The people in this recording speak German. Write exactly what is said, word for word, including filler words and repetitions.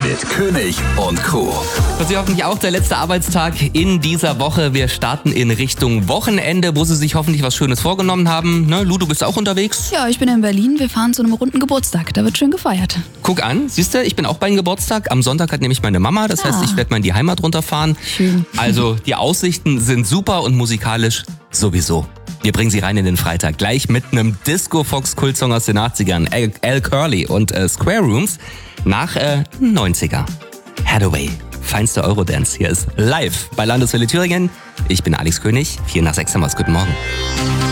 mit König und Co. Das ist hoffentlich auch der letzte Arbeitstag in dieser Woche. Wir starten in Richtung Wochenende, wo Sie sich hoffentlich was Schönes vorgenommen haben. Ne, Lu, du bist auch unterwegs? Ja, ich bin in Berlin. Wir fahren zu einem runden Geburtstag. Da wird schön gefeiert. Guck an, siehst du, ich bin auch bei einem Geburtstag. Am Sonntag hat nämlich meine Mama. Das Ah. heißt, ich werde mal in die Heimat runterfahren. Schön. Also die Aussichten sind super und musikalisch sowieso. Wir bringen Sie rein in den Freitag. Gleich mit einem Disco-Fox-Kultsong aus den achtzigern. Al, Al Curly und äh, Square Rooms nach äh, neunziger. Hathaway, feinste Eurodance. Hier ist live bei Landeswelle Thüringen. Ich bin Alex König. Vier nach sechs haben wir's. Guten Morgen.